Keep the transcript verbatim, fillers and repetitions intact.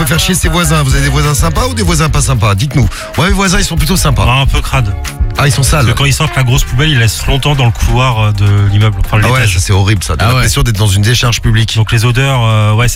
peut faire chier ses voisins. Vous avez des voisins sympas ou des voisins pas sympas? Dites-nous. Ouais, mes voisins, ils sont plutôt sympas. Ah, un peu crade. Ah, ils sont sales. Parce que quand ils sortent la grosse poubelle, ils laissent longtemps dans le couloir de l'immeuble. Enfin, Ah ouais, l'étage. ça c'est horrible ça. T'as Ah ouais. l'impression d'être dans une décharge publique. Donc les odeurs, euh, ouais,